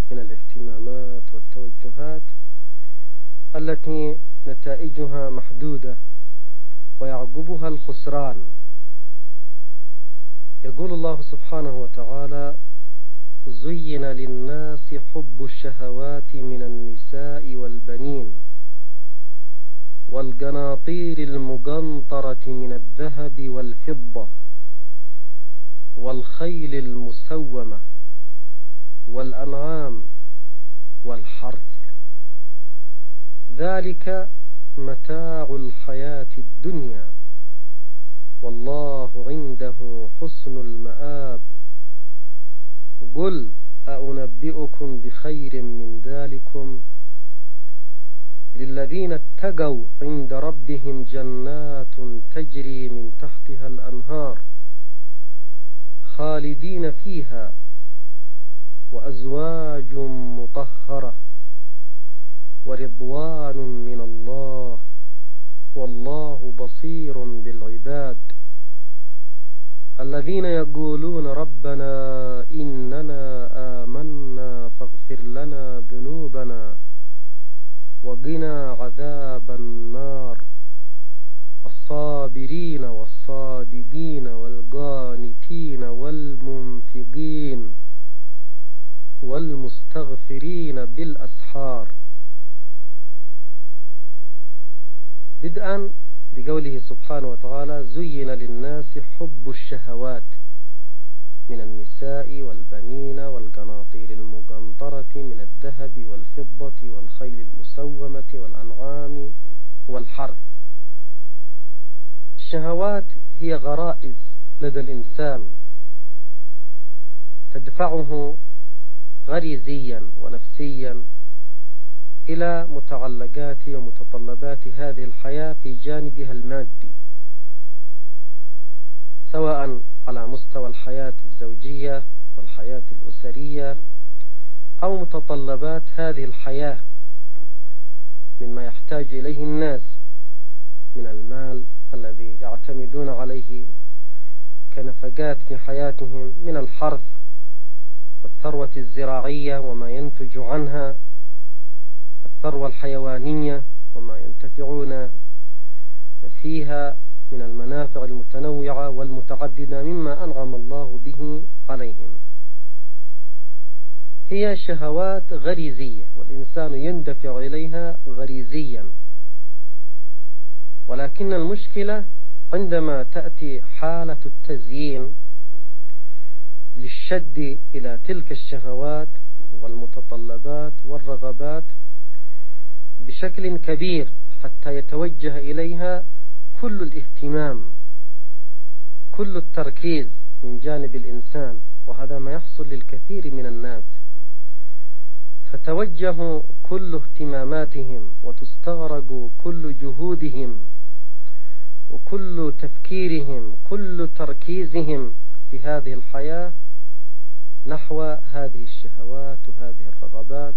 من الاهتمامات والتوجهات التي نتائجها محدودة ويعقبها الخسران. يقول الله سبحانه وتعالى: زين للناس حب الشهوات من النساء والبنين والقناطير المقنطرة من الذهب والفضة والخيل المسومة والأنعام والحرث، ذلك متاع الحياة الدنيا والله عنده حسن المآب. قل أنبئكم بخير من ذلكم للذين اتقوا عند ربهم جنات تجري من تحتها الأنهار خالدين فيها وأزواج مطهرة ورضوان من الله والله بصير بالعباد. الذين يقولون ربنا إننا آمنا فاغفر لنا ذنوبنا وقنا عذاب النار الصابرين والصادقين والقانتين والمنفقين والمستغفرين بالأسحار. بدءا بقوله سبحانه وتعالى: زين للناس حب الشهوات من النساء والبنين والقناطير المقنطرة من الذهب والفضة والخيل المسومة والأنعام والحرث. الشهوات هي غرائز لدى الإنسان تدفعه غريزيا ونفسيا إلى متعلقات ومتطلبات هذه الحياة في جانبها المادي، سواء على مستوى الحياة الزوجية والحياة الأسرية أو متطلبات هذه الحياة مما يحتاج إليه الناس من المال الذي يعتمدون عليه كنفقات في حياتهم، من الحرث والثروة الزراعية وما ينتج عنها، الثروة الحيوانية وما ينتفعون فيها من المنافع المتنوعة والمتعددة مما أنعم الله به عليهم. هي شهوات غريزية والإنسان يندفع إليها غريزيا، ولكن المشكلة عندما تأتي حالة التزيين للشد إلى تلك الشهوات والمتطلبات والرغبات بشكل كبير حتى يتوجه إليها كل الاهتمام، كل التركيز من جانب الإنسان، وهذا ما يحصل للكثير من الناس، فتوجه كل اهتماماتهم وتستغرق كل جهودهم وكل تفكيرهم، كل تركيزهم في هذه الحياة نحو هذه الشهوات وهذه الرغبات،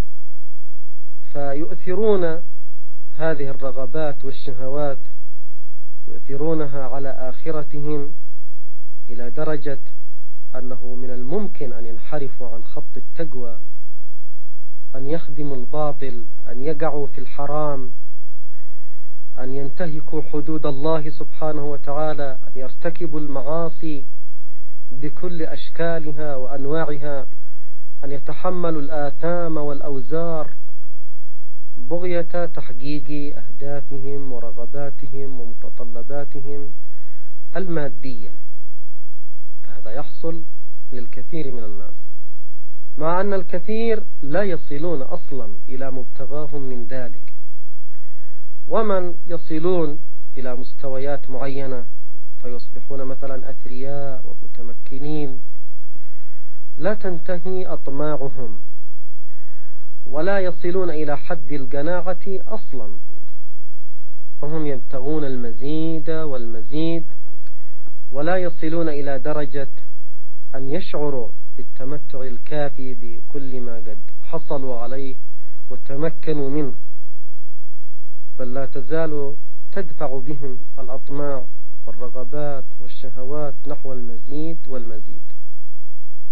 فيؤثرون هذه الرغبات والشهوات، يؤثرونها على آخرتهم إلى درجة أنه من الممكن أن ينحرفوا عن خط التقوى، أن يخدموا الباطل، أن يقعوا في الحرام، أن ينتهكوا حدود الله سبحانه وتعالى، أن يرتكبوا المعاصي بكل أشكالها وأنواعها، أن يتحملوا الآثام والأوزار بغية تحقيق أهدافهم ورغباتهم ومتطلباتهم المادية. فهذا يحصل للكثير من الناس، مع أن الكثير لا يصلون أصلا إلى مبتغاهم من ذلك، ومن يصلون إلى مستويات معينة فيصبحون مثلا أثرياء ومتمكنين لا تنتهي أطماعهم ولا يصلون إلى حد القناعة أصلا، فهم يبتغون المزيد والمزيد ولا يصلون إلى درجة أن يشعروا بالتمتع الكافي بكل ما قد حصلوا عليه وتمكنوا منه، بل لا تزال تدفع بهم الأطماع والرغبات والشهوات نحو المزيد والمزيد.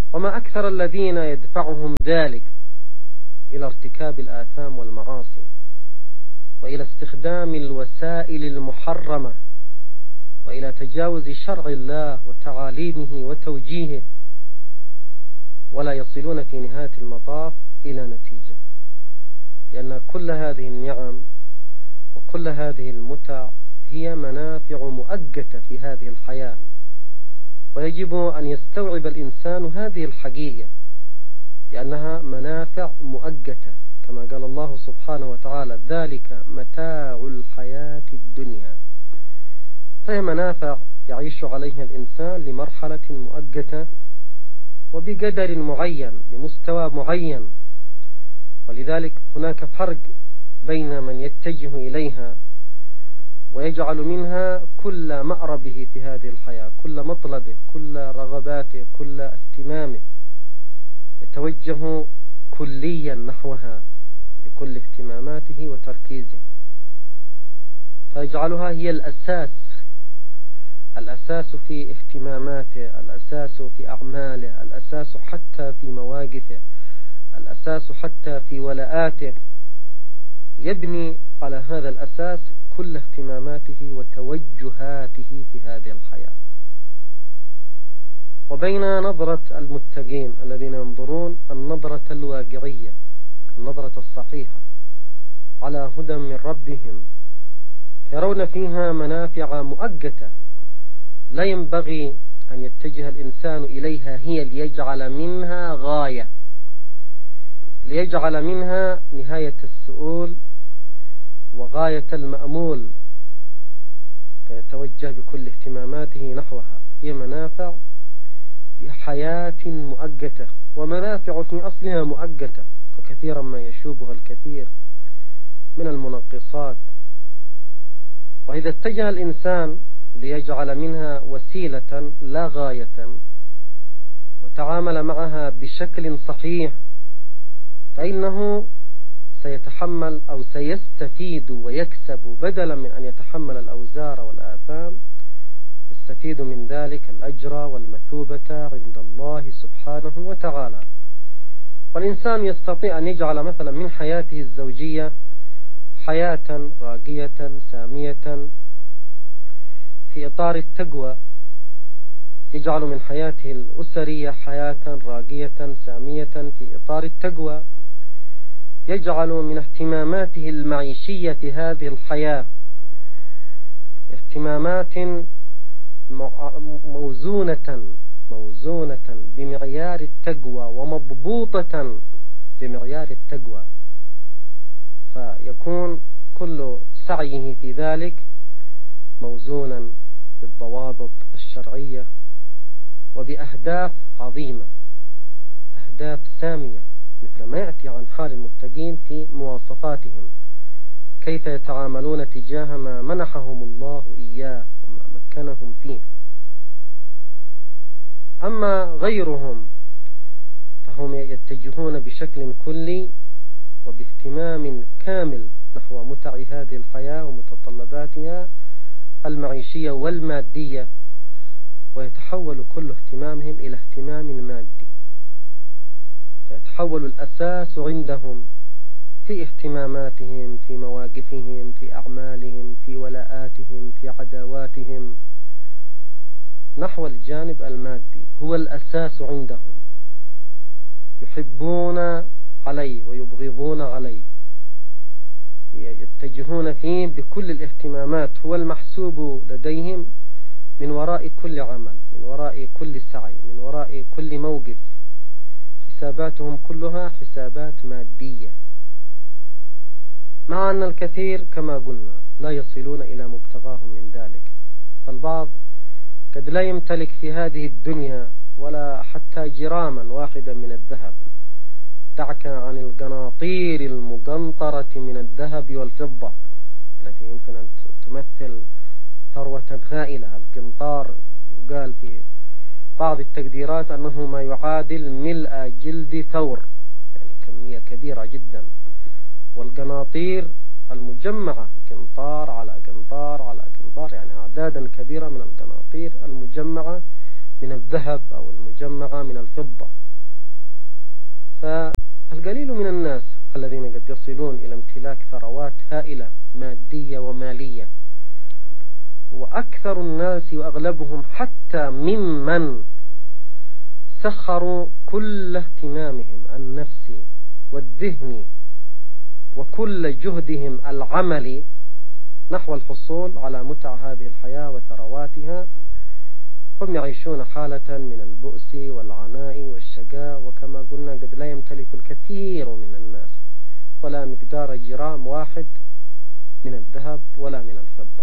وما أكثر الذين يدفعهم ذلك إلى ارتكاب الآثام والمعاصي وإلى استخدام الوسائل المحرمة وإلى تجاوز شرع الله وتعاليمه وتوجيهه، ولا يصلون في نهاية المطاف إلى نتيجة، لأن كل هذه النعم وكل هذه المتع هي منافع مؤقتة في هذه الحياة، ويجب أن يستوعب الإنسان هذه الحقيقة لأنها منافع مؤقتة، كما قال الله سبحانه وتعالى: ذلك متاع الحياة الدنيا. فهي منافع يعيش عليها الإنسان لمرحلة مؤقتة وبقدر معين بمستوى معين، ولذلك هناك فرق بين من يتجه إليها ويجعل منها كل مأربه في هذه الحياة، كل مطلبه، كل رغباته، كل اهتمامه، يتوجه كليا نحوها بكل اهتماماته وتركيزه، فيجعلها هي الأساس في اهتماماته، الأساس في أعماله، الأساس حتى في مواقفه، الأساس حتى في ولاءاته، يبني على هذا الأساس كل اهتماماته وتوجهاته في هذه الحياة. وبين نظرة المتقين الذين ينظرون النظرة الواقعية، النظرة الصحيحة على هدى من ربهم، يرون فيها منافع مؤقتة لا ينبغي أن يتجه الإنسان إليها هي ليجعل منها غاية، ليجعل منها نهاية السؤول وغاية المأمول، فيتوجه بكل اهتماماته نحوها. هي منافع في حياة مؤقتة، ومنافع في أصلها مؤقتة، وكثيرا ما يشوبها الكثير من المنقصات. وإذا اتجه الإنسان ليجعل منها وسيلة لا غاية وتعامل معها بشكل صحيح، فإنه سيتحمل أو سيستفيد ويكسب، بدلا من أن يتحمل الأوزار والآثام يستفيد من ذلك الأجر والمثوبة عند الله سبحانه وتعالى. والإنسان يستطيع أن يجعل مثلا من حياته الزوجية حياة راقية سامية في إطار التقوى، يجعل من حياته الأسرية حياة راقية سامية في إطار التقوى، يجعل من اهتماماته المعيشية في هذه الحياة اهتمامات موزونة بمعيار التقوى ومضبوطة بمعيار التقوى، فيكون كل سعيه في ذلك موزونا بالضوابط الشرعية وبأهداف عظيمة، أهداف سامية، مثل ما يأتي عن حال المتقين في مواصفاتهم، كيف يتعاملون تجاه ما منحهم الله إياه وما مكنهم فيه. أما غيرهم فهم يتجهون بشكل كلي وباهتمام كامل نحو متع هذه الحياة ومتطلباتها المعيشية والمادية، ويتحول كل اهتمامهم إلى اهتمام مادي، فيتحول الأساس عندهم في اهتماماتهم، في مواقفهم، في أعمالهم، في ولاءاتهم، في عداواتهم، نحو الجانب المادي هو الأساس عندهم، يحبون عليه ويبغضون عليه، يتجهون فيه بكل الاهتمامات، هو المحسوب لديهم من وراء كل عمل، من وراء كل سعي، من وراء كل موقف، حساباتهم كلها حسابات مادية، مع أن الكثير كما قلنا لا يصلون إلى مبتغاهم من ذلك. فالبعض قد لا يمتلك في هذه الدنيا ولا حتى جراما واحدا من الذهب، دعك عن القناطير المقنطرة من الذهب والفضة التي يمكن أن تمثل ثروة هائلة. القنطار يقال في بعض التقديرات أنه ما يعادل ملء جلد ثور، يعني كمية كبيرة جدا. والقناطير المجمعة قنطار على قنطار على قنطار، يعني أعدادا كبيرة من القناطير المجمعة من الذهب أو المجمعة من الفضة، فالقليل من الناس الذين قد يصلون إلى امتلاك ثروات هائلة مادية ومالية، وأكثر الناس وأغلبهم حتى ممن سخروا كل اهتمامهم النفسي والذهني وكل جهدهم العملي نحو الحصول على متع هذه الحياة وثرواتها، هم يعيشون حالة من البؤس والعناء والشقاء، وكما قلنا قد لا يمتلك الكثير من الناس ولا مقدار جرام واحد من الذهب ولا من الفضة.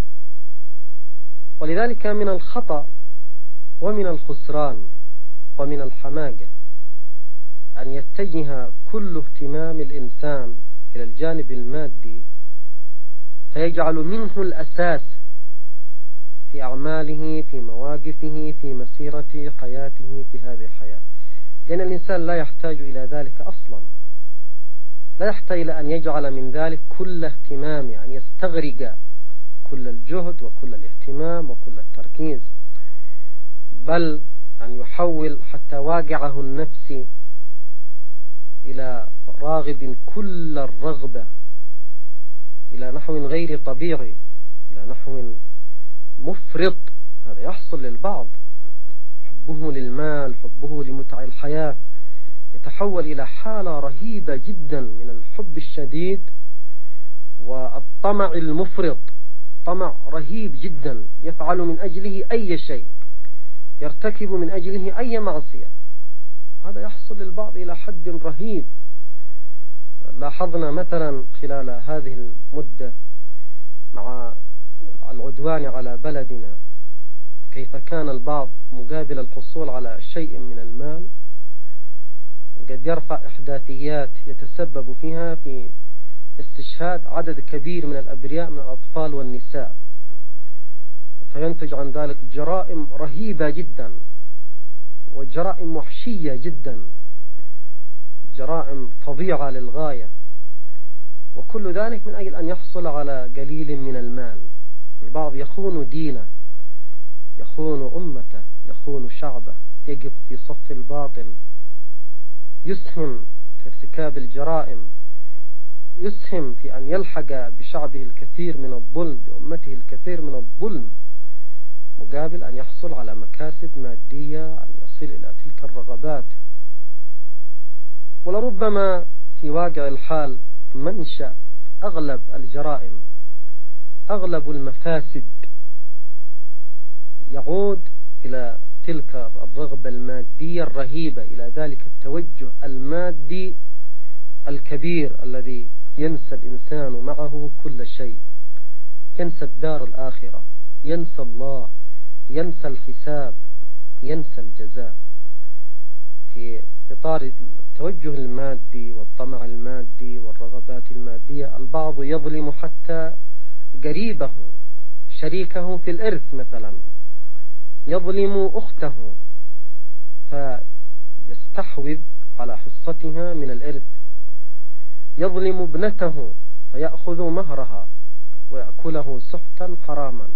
ولذلك من الخطأ ومن الخسران ومن الحماقة أن يتجه كل اهتمام الإنسان إلى الجانب المادي، فيجعل منه الأساس في أعماله، في مواقفه، في مسيرة حياته في هذه الحياة. لأن الإنسان لا يحتاج إلى ذلك أصلا، لا يحتاج إلى أن يجعل من ذلك كل اهتمامه، أن يستغرق كل الجهد وكل الاهتمام وكل التركيز، بل أن يحول حتى واقعه النفسي إلى راغب كل الرغبة إلى نحو غير طبيعي، إلى نحو مفرط. هذا يحصل للبعض، حبه للمال، حبه لمتع الحياة يتحول إلى حالة رهيبة جدا من الحب الشديد والطمع المفرط، طمع رهيب جدا يفعل من أجله أي شيء، يرتكب من أجله أي معصية. هذا يحصل للبعض إلى حد رهيب. لاحظنا مثلا خلال هذه المدة مع العدوان على بلدنا كيف كان البعض مقابل الحصول على شيء من المال قد يرفع إحداثيات يتسبب فيها في استشهاد عدد كبير من الأبرياء من الأطفال والنساء، فينتج عن ذلك جرائم رهيبة جدا وجرائم وحشية جدا، جرائم فظيعة للغاية، وكل ذلك من أجل أن يحصل على قليل من المال. البعض يخون دينه، يخون أمته، يخون شعبه، يقف في صف الباطل، يسهم في ارتكاب الجرائم، يسهم في أن يلحق بشعبه الكثير من الظلم، بأمته الكثير من الظلم، مقابل أن يحصل على مكاسب مادية، أن يصل إلى تلك الرغبات. ولربما في واقع الحال منشأ أغلب الجرائم، أغلب المفاسد يعود إلى تلك الرغبة المادية الرهيبة، إلى ذلك التوجه المادي الكبير الذي ينسى الإنسان معه كل شيء، ينسى الدار الآخرة، ينسى الله، ينسى الحساب، ينسى الجزاء. في إطار التوجه المادي والطمع المادي والرغبات المادية البعض يظلم حتى قريبه، شريكه في الإرث مثلا، يظلم أخته فيستحوذ على حصتها من الإرث، يظلم ابنته فيأخذ مهرها ويأكله سحتا حراما،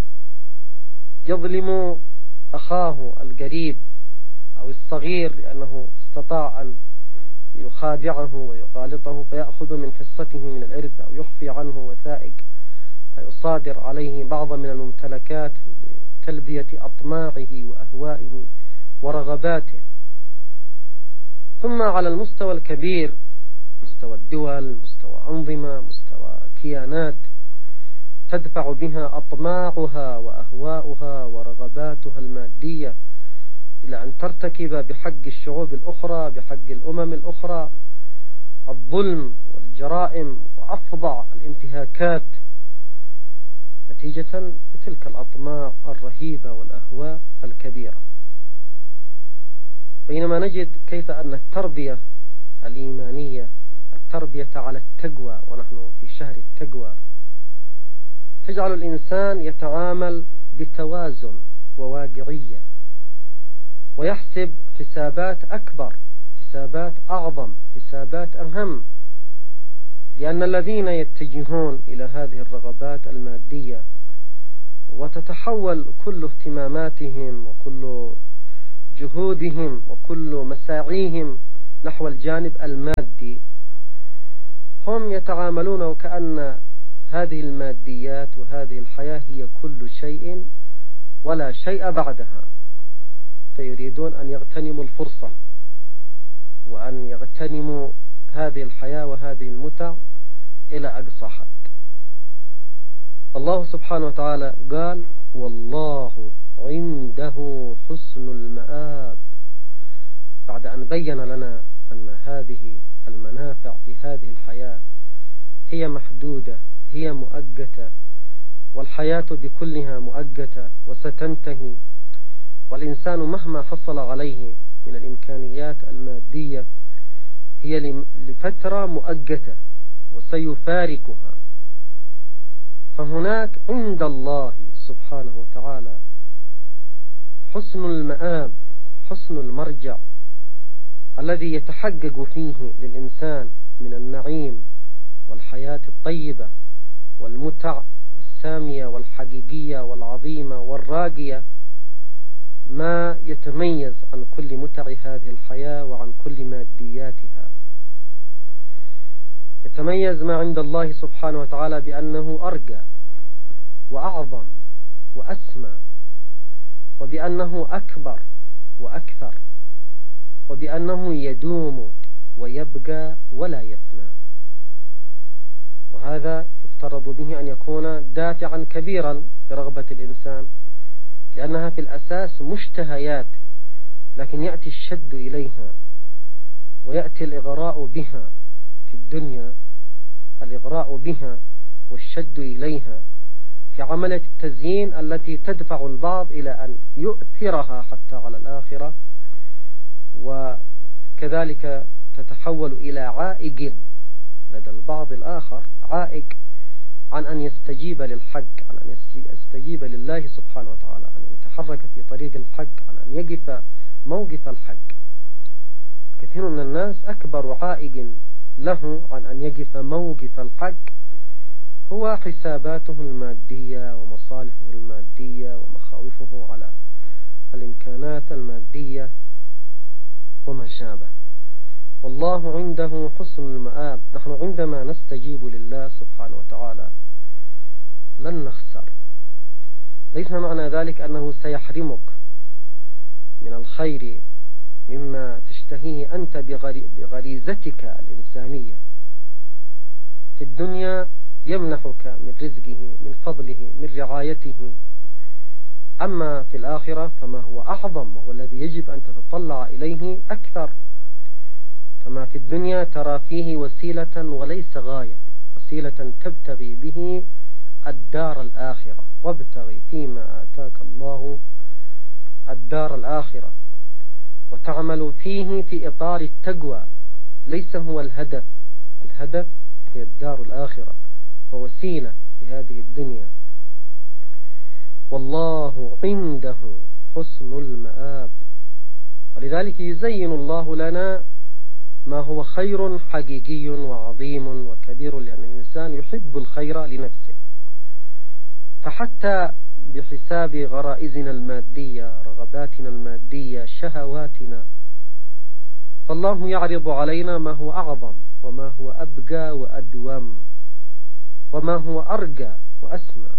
يظلم أخاه القريب أو الصغير لأنه استطاع أن يخادعه ويغالطه فيأخذ من حصته من الإرث، أو يخفي عنه وثائق فيصادر عليه بعض من الممتلكات لتلبية أطماعه وأهوائه ورغباته. ثم على المستوى الكبير، مستوى الدول، مستوى أنظمة، مستوى كيانات تدفع بها أطماعها وأهواؤها ورغباتها المادية إلى أن ترتكب بحق الشعوب الأخرى، بحق الأمم الأخرى، الظلم والجرائم وأفظع الانتهاكات نتيجة لتلك الأطماع الرهيبة والأهواء الكبيرة. بينما نجد كيف أن التربية الإيمانية، التربية على التقوى، ونحن في شهر التقوى، تجعل الإنسان يتعامل بتوازن وواقعية، ويحسب حسابات أكبر، حسابات أعظم، حسابات أهم، لأن الذين يتجهون إلى هذه الرغبات المادية وتتحول كل اهتماماتهم وكل جهودهم وكل مساعيهم نحو الجانب المادي، هم يتعاملون وكأن هذه الماديات وهذه الحياة هي كل شيء ولا شيء بعدها، فيريدون أن يغتنموا الفرصة وأن يغتنموا هذه الحياة وهذه المتع إلى أقصى حد. الله سبحانه وتعالى قال: والله عنده حسن المآب، بعد أن بين لنا أن هذه المنافع في هذه الحياة هي محدودة، هي مؤقتة، والحياة بكلها مؤقتة وستنتهي، والإنسان مهما حصل عليه من الإمكانيات المادية هي لفترة مؤقتة وسيفارقها. فهناك عند الله سبحانه وتعالى حسن المآب، حسن المرجع الذي يتحقق فيه للإنسان من النعيم والحياة الطيبة والمتع السامية والحقيقية والعظيمة والراقية، ما يتميز عن كل متع هذه الحياة وعن كل مادياتها. يتميز ما عند الله سبحانه وتعالى بأنه أرقى وأعظم وأسمى، وبأنه أكبر وأكثر، وبأنه يدوم ويبقى ولا يفنى. وهذا يفترض به أن يكون دافعا كبيرا برغبة الإنسان، لأنها في الأساس مشتهيات، لكن يأتي الشد إليها ويأتي الإغراء بها في الدنيا، الإغراء بها والشد إليها في عملية التزيين التي تدفع البعض إلى أن يؤثرها حتى على الآخرة، وكذلك تتحول إلى عائق لدى البعض الآخر، عائق عن أن يستجيب للحق، عن أن يستجيب لله سبحانه وتعالى، عن أن يتحرك في طريق الحق، عن أن يقف موقف الحق. كثير من الناس أكبر عائق له عن أن يقف موقف الحق هو حساباته المادية ومصالحه المادية ومخاوفه على الإمكانات المادية وما شابه. والله عنده حسن المآب. نحن عندما نستجيب لله سبحانه وتعالى لن نخسر. ليس معنى ذلك أنه سيحرمك من الخير مما تشتهيه أنت بغريزتك الإنسانية في الدنيا، يمنحك من رزقه، من فضله، من رعايته. أما في الآخرة فما هو أعظم وهو الذي يجب أن تتطلع إليه أكثر. فما في الدنيا ترى فيه وسيلة وليس غاية، وسيلة تبتغي به الدار الآخرة، وابتغي فيما آتاك الله الدار الآخرة، وتعمل فيه في إطار التقوى، ليس هو الهدف. الهدف هي الدار الآخرة، ووسيلة في هذه الدنيا. والله عنده حسن المآب. ولذلك يزين الله لنا ما هو خير حقيقي وعظيم وكبير، لأن الإنسان يحب الخير لنفسه. فحتى بحساب غرائزنا المادية، رغباتنا المادية، شهواتنا، فالله يعرض علينا ما هو أعظم وما هو أبقى وأدوم وما هو أرقى وأسمى.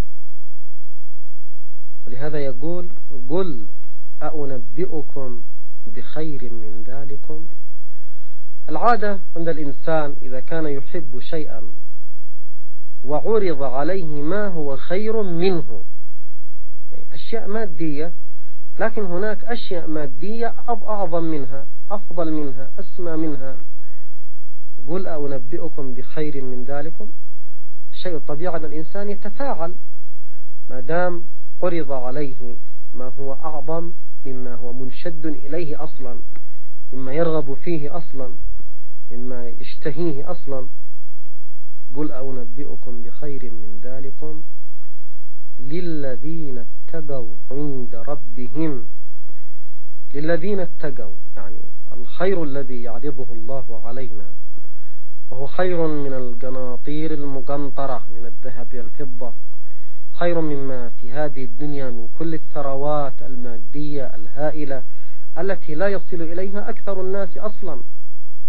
ولهذا يقول: قل أنبئكم بخير من ذلكم. العادة عند الإنسان إذا كان يحب شيئا وعرض عليه ما هو خير منه، يعني أشياء مادية، لكن هناك أشياء مادية أعظم منها، أفضل منها، أسمى منها. قل أنبئكم بخير من ذلكم. الشيء الطبيعي أن الإنسان يتفاعل ما دام عرض عليه ما هو أعظم مما هو منشد إليه أصلا، مما يرغب فيه أصلا، مما يشتهيه أصلا. قل أنبئكم بخير من ذلكم للذين اتقوا عند ربهم. للذين اتقوا يعني الخير الذي يعرضه الله علينا، وهو خير من القناطير المقنطرة من الذهب والفضة، خير مما في هذه الدنيا من كل الثروات المادية الهائلة التي لا يصل إليها أكثر الناس أصلا.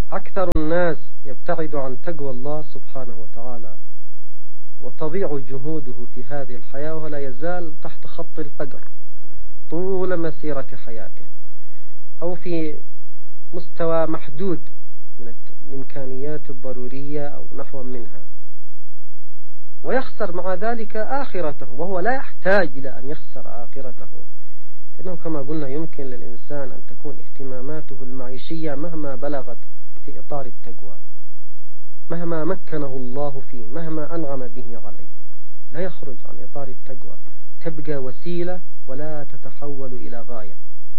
أكثر الناس يبتعد عن تقوى الله سبحانه وتعالى، وتضيع جهوده في هذه الحياة ولا يزال تحت خط الفقر طول مسيرة حياته، أو في مستوى محدود من الإمكانيات الضرورية أو نحو منها، ويخسر مع ذلك آخرته، وهو لا يحتاج إلى أن يخسر آخرته، لأنه كما قلنا يمكن للإنسان أن تكون اهتماماته المعيشية مهما بلغت في إطار التقوى، مهما مكنه الله فيه، مهما أنعم به عليه، لا يخرج عن إطار التقوى، تبقى وسيلة ولا تتحول إلى غاية.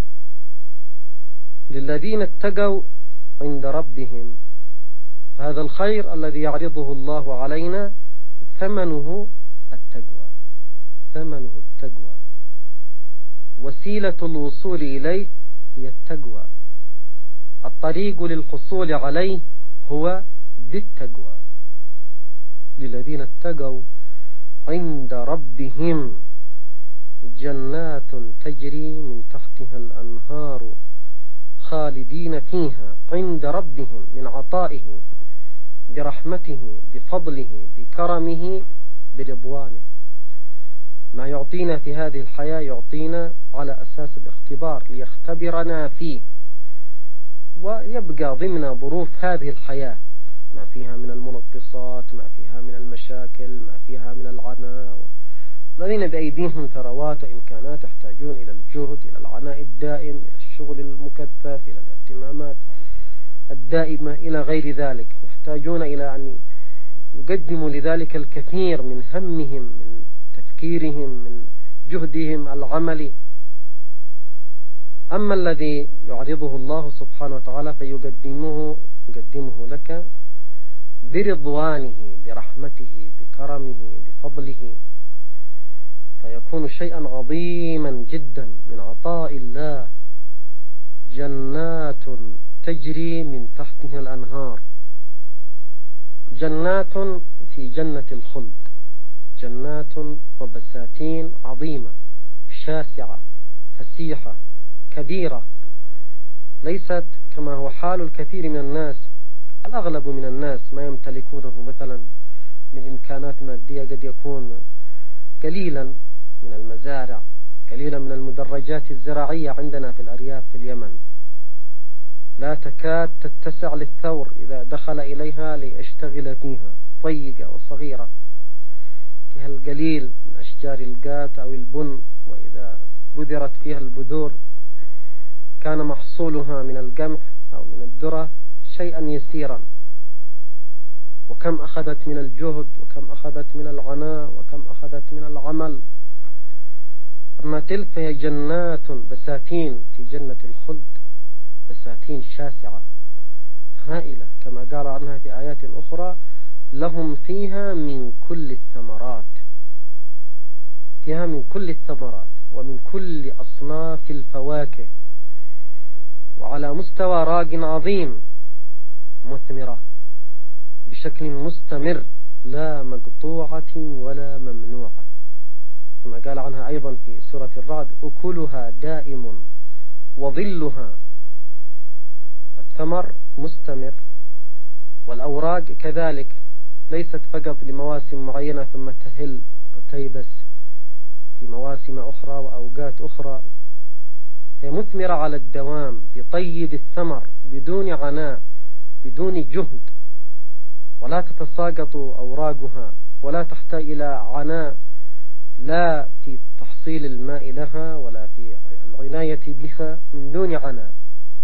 للذين اتقوا عند ربهم، فهذا الخير الذي يعرضه الله علينا ثمنه التقوى، ثمنه التقوى، وسيلة الوصول إليه هي التقوى، الطريق للحصول عليه هو بالتقوى. للذين اتقوا عند ربهم جنات تجري من تحتها الأنهار خالدين فيها عند ربهم من عطائه برحمته بفضله بكرمه برضوانه. ما يعطينا في هذه الحياة يعطينا على أساس الاختبار ليختبرنا فيه، ويبقى ضمن ظروف هذه الحياة ما فيها من المنقصات، ما فيها من المشاكل، ما فيها من العناء. الذين بأيديهم ثروات وإمكانات يحتاجون إلى الجهد، إلى العناء الدائم، إلى الشغل المكثف، إلى الاهتمامات الدائمة، إلى غير ذلك، يحتاجون إلى أن يقدموا لذلك الكثير من همهم، من تفكيرهم، من جهدهم العملي. أما الذي يعرضه الله سبحانه وتعالى فيقدمه لك برضوانه برحمته بكرمه بفضله، فيكون شيئا عظيما جدا من عطاء الله. جنات تجري من تحتها الأنهار، جنات في جنة الخلد، جنات وبساتين عظيمة شاسعة فسيحة كبيرة، ليست كما هو حال الكثير من الناس. الأغلب من الناس ما يمتلكونه مثلا من إمكانات مادية قد يكون قليلا من المزارع، قليلا من المدرجات الزراعية عندنا في الأرياف في اليمن، لا تكاد تتسع للثور إذا دخل إليها ليشتغل فيها، ضيقة وصغيرة، فيها القليل من أشجار القات أو البن، وإذا بذرت فيها البذور كان محصولها من القمح أو من الذرة شيئا يسيرا، وكم أخذت من الجهد، وكم أخذت من العناء، وكم أخذت من العمل. أما تلك فهي جنات بساتين في جنة الخلد، بساتين شاسعة هائلة، كما قال عنها في آيات أخرى: لهم فيها من كل الثمرات، فيها من كل الثمرات ومن كل أصناف الفواكه، وعلى مستوى راق عظيم، مثمرة بشكل مستمر لا مقطوعة ولا ممنوعة، كما قال عنها أيضا في سورة الرعد: أكلها دائم وظلها. الثمر مستمر، والأوراق كذلك ليست فقط لمواسم معينة ثم تهل وتيبس في مواسم أخرى وأوقات أخرى، هي مثمرة على الدوام بطيب الثمر بدون عناء بدون جهد، ولا تتساقط أوراقها، ولا تحتاج إلى عناء لا في تحصيل الماء لها ولا في العناية بها، من دون عناء.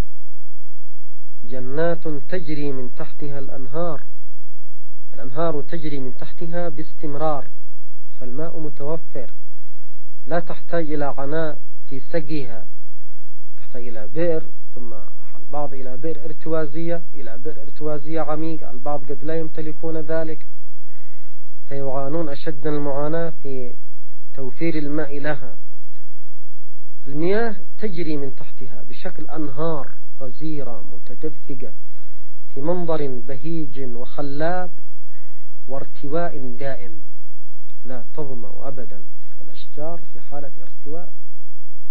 جنات تجري من تحتها الأنهار، الأنهار تجري من تحتها باستمرار، فالماء متوفر، لا تحتاج إلى عناء في سقيها، تحتاج إلى بئر، ثم البعض إلى بئر ارتوازية، إلى بئر ارتوازية عميقة، البعض قد لا يمتلكون ذلك فيعانون أشد المعاناة في توفير الماء لها. المياه تجري من تحتها بشكل أنهار غزيرة متدفقة في منظر بهيج وخلاب وارتواء دائم، لا تظمأ أبدا، تلك الأشجار في حالة ارتواء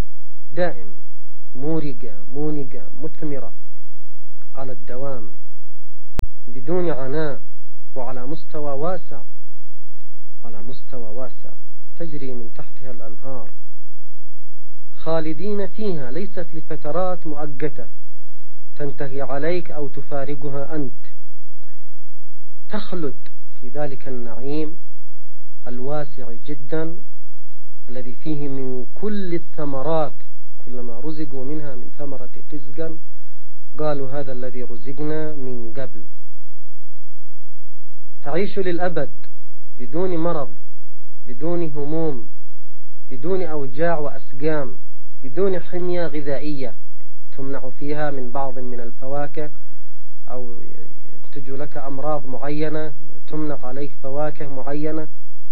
دائم، مورقة مونقة مثمرة على الدوام، بدون عناء وعلى مستوى واسع، على مستوى واسع تجري من تحتها الأنهار، خالدين فيها، ليست لفترات مؤقتة تنتهي عليك أو تفارقها أنت، تخلد في ذلك النعيم الواسع جدا الذي فيه من كل الثمرات، كلما رزقوا منها من ثمرة رزقا قالوا هذا الذي رزقنا من قبل. تعيش للأبد بدون مرض، بدون هموم، بدون أوجاع وأسقام، بدون حمية غذائية تمنع فيها من بعض من الفواكه، أو تجو لك أمراض معينة تمنع عليك فواكه معينة.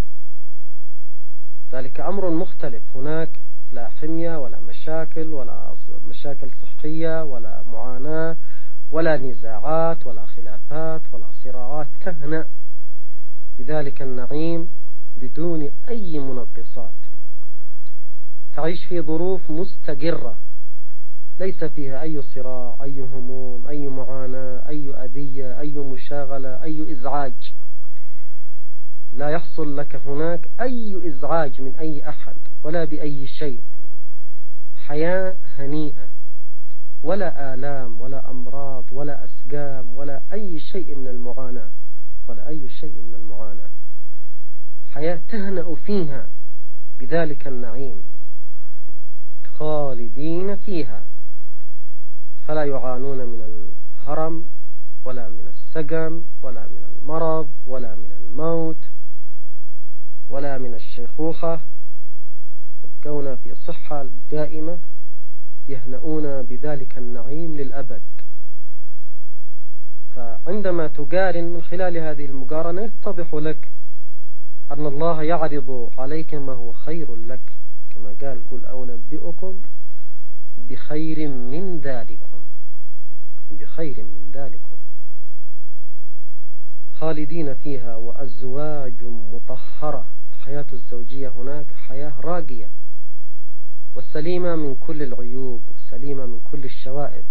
ذلك أمر مختلف، هناك لا حمية ولا مشاكل، ولا مشاكل صحية، ولا معاناة، ولا نزاعات، ولا خلافات، ولا صراعات، تهنأ بذلك النعيم بدون أي منقصات. تعيش في ظروف مستقرة ليس فيها أي صراع، أي هموم، أي معاناة، أي أذية، أي مشاغلة، أي إزعاج. لا يحصل لك هناك أي إزعاج من أي أحد ولا بأي شيء. حياة هنيئة، ولا آلام ولا أمراض ولا أسقام ولا أي شيء من المعاناة، ولا أي شيء من المعاناة. حياة تهنأ فيها بذلك النعيم، خالدين فيها، فلا يعانون من الهرم ولا من السقم ولا من المرض ولا من الموت ولا من الشيخوخة، يبقون في صحة دائمة، يهنؤون بذلك النعيم للأبد. فعندما تقارن من خلال هذه المقارنة يتضح لك أن الله يعرض عليك ما هو خير لك، كما قال قل أنبئكم بخير من ذلكم، بخير من ذلكم. خالدين فيها وأزواج مطهرة. الحياة الزوجية هناك حياة راقية والسليمة من كل العيوب والسليمة من كل الشوائب،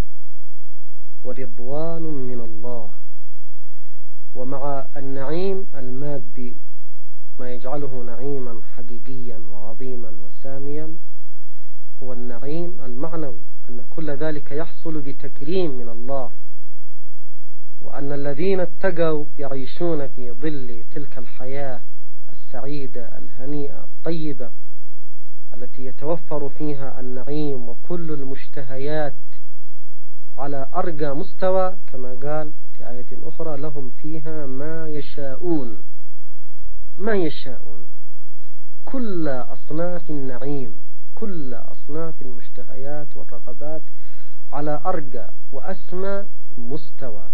ورضوان من الله. ومع النعيم المادي ما يجعله نعيما حقيقيا وعظيما وساميا هو النعيم المعنوي، أن كل ذلك يحصل بتكريم من الله، وأن الذين اتقوا يعيشون في ظل تلك الحياة السعيدة الهنيئة الطيبة التي يتوفر فيها النعيم وكل المشتهيات على أرقى مستوى، كما قال في آية أخرى لهم فيها ما يشاءون، ما يشاءون، كل أصناف النعيم، كل أصناف المشتهيات والرغبات على أرقى وأسمى مستوى.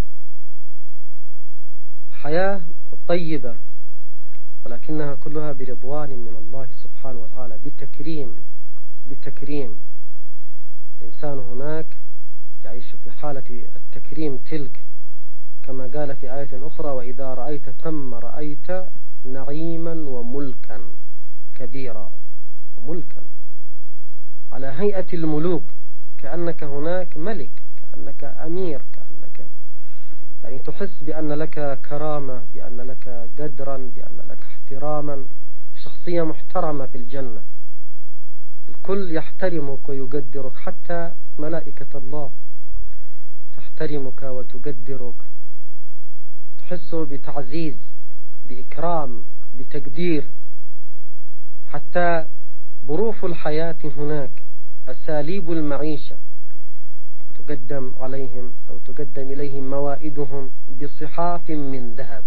حياة طيبة ولكنها كلها برضوان من الله سبحانه وتعالى، بتكريم. الإنسان هناك يعيش في حالة التكريم تلك، كما قال في آية أخرى وإذا رأيت ثم رأيت نعيما وملكا كبيرا، وملكا على هيئة الملوك، كأنك هناك ملك، كأنك أمير، كأنك يعني تحس بأن لك كرامة، بأن لك قدرا، بأن لك احتراما، شخصية محترمة في الجنة، الكل يحترمك ويقدرك، حتى ملائكة الله تحترمك وتقدرك، تحس بتعزيز، بإكرام، بتقدير. حتى ظروف الحياة هناك، أساليب المعيشة تقدم عليهم أو تقدم إليهم موائدهم بصحاف من ذهب،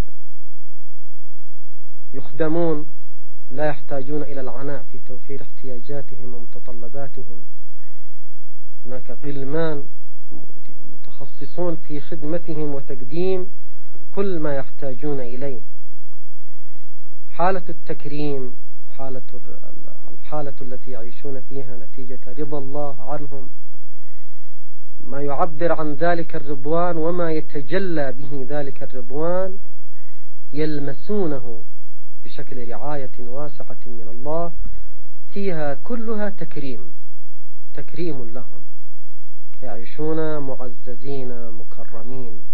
يخدمون، لا يحتاجون إلى العناء في توفير احتياجاتهم ومتطلباتهم. هناك غلمان متخصصون في خدمتهم وتقديم كل ما يحتاجون إليه. حالة التكريم، الحالة التي يعيشون فيها نتيجة رضا الله عنهم، ما يعبر عن ذلك الرضوان وما يتجلى به ذلك الرضوان، يلمسونه بشكل رعاية واسعة من الله، فيها كلها تكريم لهم، يعيشون معززين مكرمين